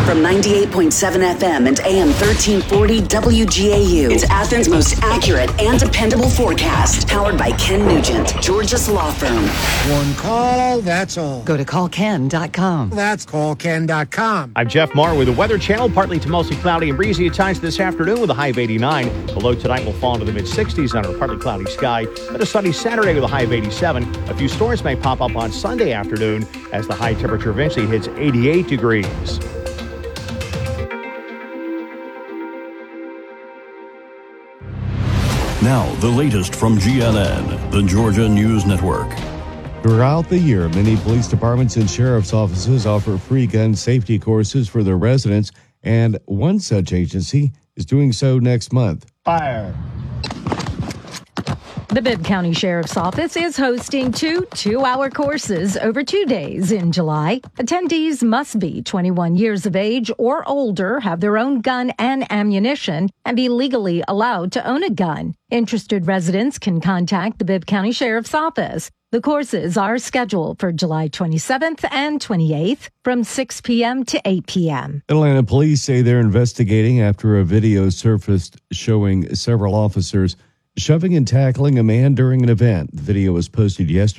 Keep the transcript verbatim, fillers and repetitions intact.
From ninety-eight point seven F M and A M thirteen forty W G A U. It's Athens' most accurate and dependable forecast. Powered by Ken Nugent, Georgia's law firm. One call, that's all. Go to call ken dot com. That's call ken dot com. I'm Jeff Marr with the Weather Channel. Partly to mostly cloudy and breezy at times this afternoon with a high of eighty-nine. The low tonight will fall into the mid-sixties under a partly cloudy sky. Then a sunny Saturday with a high of eighty-seven. A few storms may pop up on Sunday afternoon as the high temperature eventually hits eighty-eight degrees. Now, the latest from G N N, the Georgia News Network. Throughout the year, many police departments and sheriff's offices offer free gun safety courses for their residents, and one such agency is doing so next month. Fire. The Bibb County Sheriff's Office is hosting two two-hour courses over two days in July. Attendees must be twenty-one years of age or older, have their own gun and ammunition, and be legally allowed to own a gun. Interested residents can contact the Bibb County Sheriff's Office. The courses are scheduled for July twenty-seventh and twenty-eighth from six p.m. to eight p.m. Atlanta police say they're investigating after a video surfaced showing several officers shoving and tackling a man during an event. The video was posted yesterday.